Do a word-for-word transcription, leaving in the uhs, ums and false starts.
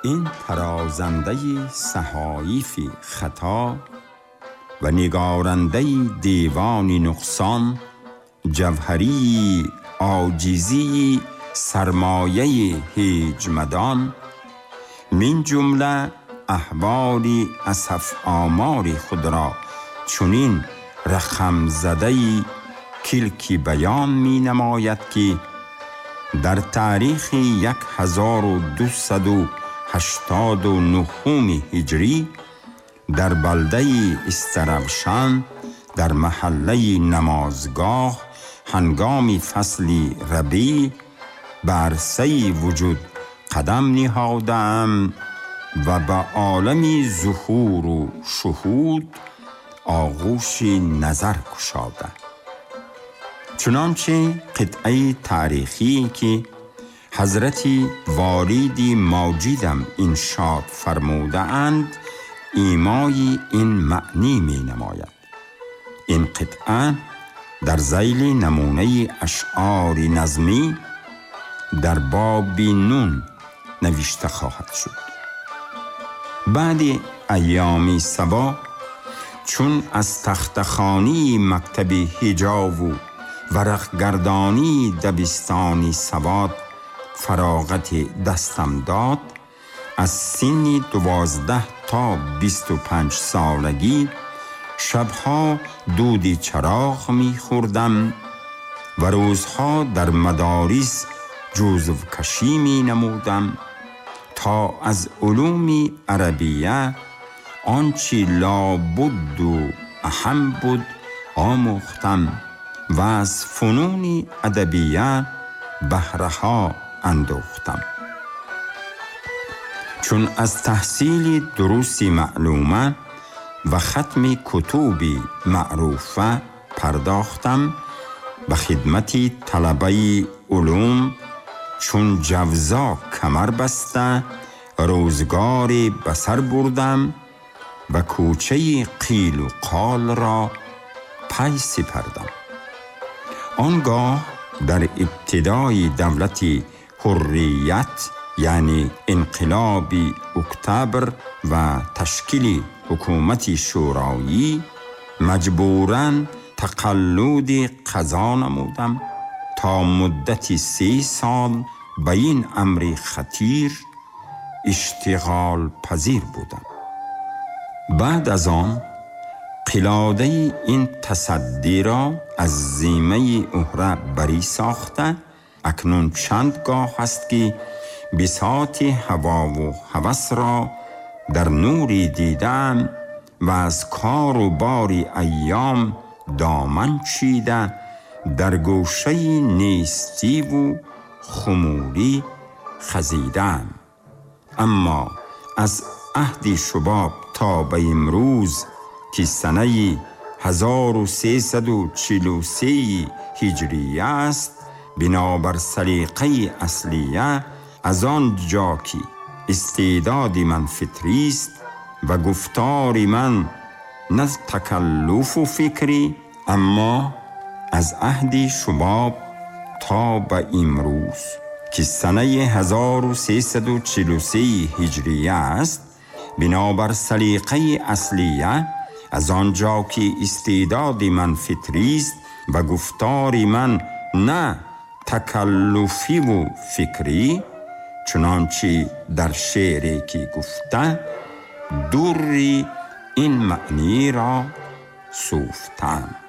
این پرازنده صحایف خطا و نگارنده دیوان نقصان، جوهری عاجزی سرمایه هیچ مدان، من جمله احوال اسف آمار خود را چنین رقم زده کلکی بیان می نماید که در تاریخ یک هزار و دویست و هشتاد و نه هجری در بلده استرابشان در محله نمازگاه هنگام فصل ربیع به عرصه وجود قدم نهادم و به عالم ظهور و شهود آغوش نظر گشاده. چنانچه قطعه تاریخی که حضرت والد موجودم انشاد فرموده اند ایمای این معنی می نماید. این قطعه در ذیل نمونه اشعار نظمی در باب نون نوشته خواهد شد. بعد ایام صبا چون از تختخانی مکتب حجاب و ورقگردانی دبستانی سواد فراغت دستم داد، از سن دوازده تا بیست و پنج سالگی شبها دود چراغ می خوردم و روزها در مدارس جزو کشی می نمودم تا از علوم عربیه آنچه لابد و اهم بود آموختم و از فنون ادبیه بهره‌ها اندوختم. چون از تحصیل دروس معلومه و ختم کتب معروفه پرداختم، به خدمت طلبه علوم چون جوزا کمر بسته روزگار بسر بردم و کوچه قیل و قال را پی سپردم. آنگاه در ابتدای دولت حریت یعنی انقلاب اکتبر و تشکیل حکومت شورایی مجبوراً تقلد قضا نمودم تا مدت سه سال به این امر خطیر اشتغال پذیر بودم. بعد از آن قلاده این تصدی را از ذمه اهره بری ساخته اکنون چند گاه است که بساط هوا و هوس را در نوری دیدم و از کار و بار ایام دامن چیده در گوشه نیستی و خمولی خزیدم. اما از عهد شباب تا به امروز که سنه هزار و سیصد و چهل و سه هجری است، بنابر سلیقه اصلیه از آن جا که استعداد من فطری است و گفتار من نه تکلف و فکری، اما از عهد شباب تا به امروز که سنه هزار و سیصد و چهل و سه هجری است، بنابر سلیقه اصلیه از آنجا که استعداد من فطری است و گفتار من نه تکلفی و فکری، چنانچه در شعری که گفته دوری این معنی را سوفتم.